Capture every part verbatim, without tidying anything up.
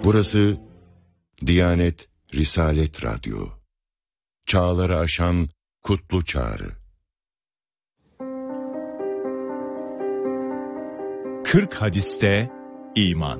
Burası Diyanet Risalet Radyo. Çağları aşan kutlu çağrı. Kırk hadiste iman.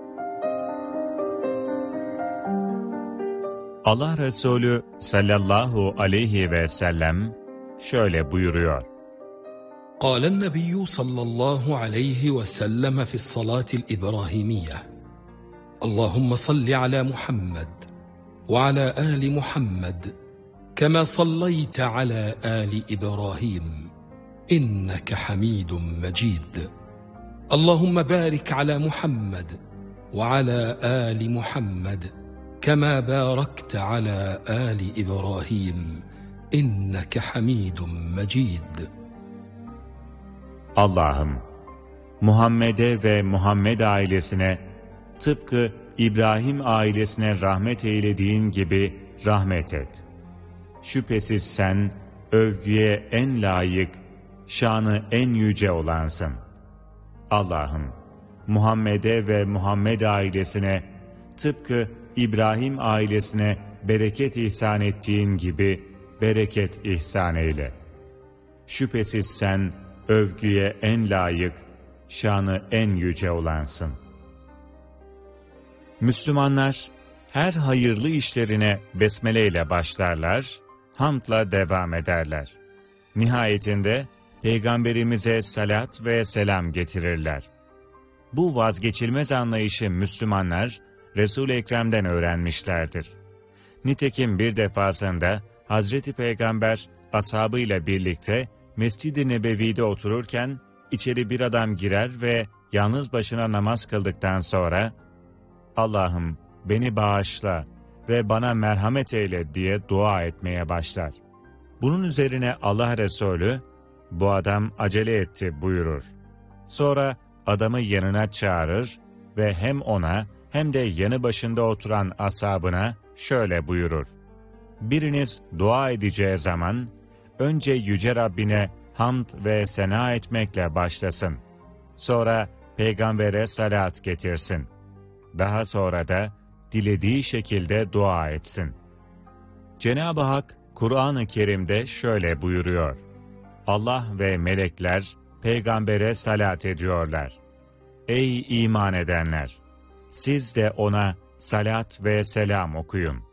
Allah Resulü sallallahu aleyhi ve sellem şöyle buyuruyor. قال النبي صلى الله عليه وسلم في الصلاة الإبراهيمية اللهم صل على محمد وعلى آل محمد كما صليت على آل إبراهيم إنك حميد مجيد اللهم بارك على محمد وعلى آل محمد كما باركت على آل إبراهيم إنك حميد مجيد. Allah'ım, Muhammed'e ve Muhammed ailesine tıpkı İbrahim ailesine rahmet eylediğin gibi rahmet et. Şüphesiz sen övgüye en layık, şanı en yüce olansın. Allah'ım, Muhammed'e ve Muhammed ailesine tıpkı İbrahim ailesine bereket ihsan ettiğin gibi bereket ihsan eyle. Şüphesiz sen övgüye en layık, şanı en yüce olansın. Müslümanlar her hayırlı işlerine besmele ile başlarlar, hamdla devam ederler. Nihayetinde Peygamberimize salat ve selam getirirler. Bu vazgeçilmez anlayışı Müslümanlar Resul-i Ekrem'den öğrenmişlerdir. Nitekim bir defasında Hazreti Peygamber ashabıyla birlikte Mescid-i Nebevi'de otururken içeri bir adam girer ve yalnız başına namaz kıldıktan sonra Allah'ım beni bağışla ve bana merhamet eyle diye dua etmeye başlar. Bunun üzerine Allah Resulü bu adam acele etti buyurur. Sonra adamı yanına çağırır ve hem ona hem de yanı başında oturan ashabına şöyle buyurur. Biriniz dua edeceği zaman önce Yüce Rabbine hamd ve sena etmekle başlasın. Sonra Peygamber'e salat getirsin. Daha sonra da dilediği şekilde dua etsin. Cenab-ı Hak Kur'an-ı Kerim'de şöyle buyuruyor. Allah ve melekler Peygamber'e salat ediyorlar. Ey iman edenler! Siz de ona salat ve selam okuyun.